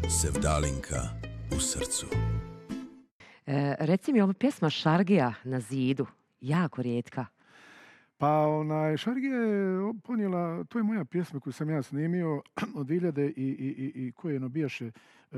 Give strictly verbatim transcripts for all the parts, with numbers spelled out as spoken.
Sevdalinka u srcu. E, reci mi, ova pjesma Šargija na zidu, jako rijetka. Pa onaj, Šargija je ponijela, to je moja pjesma koju sam ja snimio od hiljade i, i, i, i koje nabijaše e,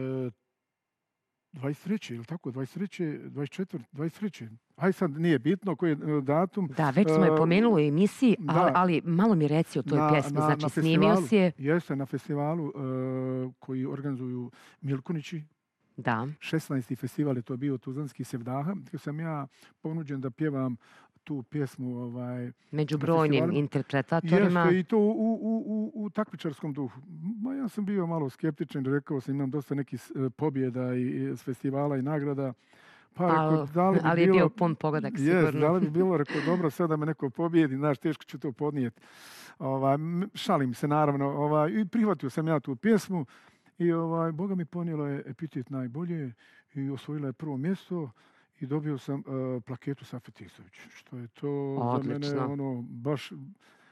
dvadeset treće ili tako, dvadeset treće, dvadeset četvrte, dvadeset treće Aj sad nije bitno koji je datum. Da, već smo je pomenuli u emisiji, da, ali, ali malo mi reci o toj na, pjesmi. Na, znači, na snimio si je... Jeste, na festivalu uh, koji organizuju Milkunići. Da. šesnaesti festival je to bio Tuzlanski Sevdaha, gdje sam ja ponuđen da pjevam tu pjesmu ovaj, među brojnim interpretatorima. Jeste, i to u, u, u, u takmičarskom duhu. Ma ja sam bio malo skeptičan, rekao sam imam dosta nekih pobjeda i, i s festivala i nagrada. Pa, Al, rekao, da li bi ali je bilo, bio pun pogodak sigurno. Jest, da li bi bilo, rekao, dobro, sad da me neko pobjedi, znaš, teško ću to podnijeti. Ovaj, šalim se, naravno. Ovaj, I prihvatio sam ja tu pjesmu i, ovaj, Boga mi ponijela je epitet najbolje i osvojila je prvo mjesto i dobio sam uh, plaketu Safet Isović, što je to Odlično. za mene ono, baš uh,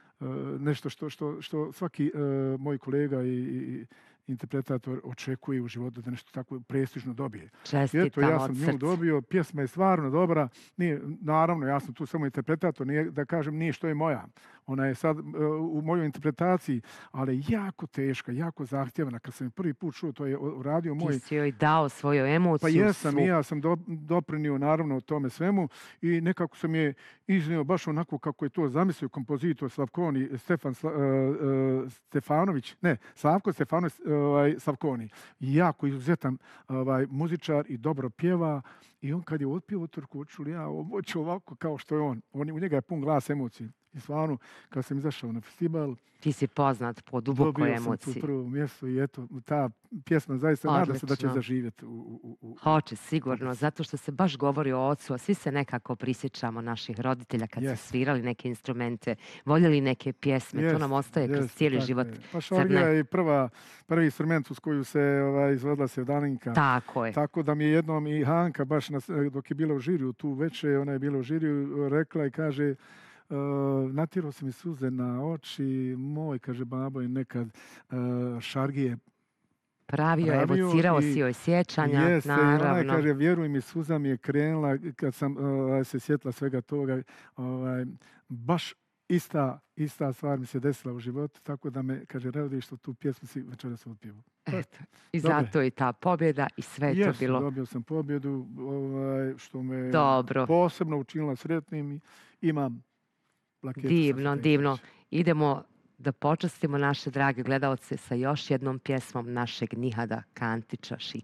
nešto što, što, što svaki uh, moj kolega i, i interpretator očekuje u životu da nešto tako prestižno dobije. Čestitam Eto, ja sam od nju srca. dobio, pjesma je stvarno dobra. Nije, naravno, ja sam tu samo interpretator, nije, da kažem nije što je moja. Ona je sad uh, u mojoj interpretaciji, ali jako teška, jako zahtjevna. Kad sam je prvi put čuo, to je uradio moj... Ti si joj dao svoju emociju. Pa jesam svu. i ja sam do, doprinio naravno o tome svemu i nekako sam je iznio baš onako kako je to zamislio kompozitor Slavkoni, Stefan Sla, uh, uh, Stefanović, ne, Slavko Stefanović ovaj, Slavkoni. Jako izuzetan ovaj, muzičar i dobro pjeva i on kad je otpio utorku, čuli ja hoću ovako kao što je on. on. U njega je pun glas emocije. I stvarno, kad sam izašao na festival... Ti si poznat po dubokoj emociji. Dobio sam tu prvo mjesto i eto, ta pjesma zaista Odlično. nada se da će zaživjeti. U, u, u, Hoće, sigurno, zato što se baš govori o ocu, a svi se nekako prisjećamo naših roditelja kad yes. su svirali neke instrumente, voljeli neke pjesme, yes. to nam ostaje yes. kroz cijeli tako život. Je. Pa Šargija je i prva, prvi instrument uz koju se ovaj, izvodila Sevdalinka. Tako je. Tako da mi je jednom i Hanka, baš na, dok je bila u žiriju tu veče, ona je bila u žiriju, rekla i kaže... Uh, natjerao se mi suze na oči, moj, kaže, babo je nekad uh, Šargije pravio, evocirao si joj sjećanja, jeste, naravno. Ona je, kaže, vjeruj mi, suza mi je krenula kad sam uh, se sjetila svega toga. Uh, baš ista, ista stvar mi se desila u životu, tako da me, kaže, radi što tu pjesmu si večeras otpjevu. Eto, i zato je ta pobjeda i sve je yes, to bilo. Dobio sam pobjedu, ovaj, što me Dobro. posebno učinila sretnim i imam plaketu. Divno, divno. Idemo da počastimo naše drage gledalce sa još jednom pjesmom našeg Nihada Kantića Šika.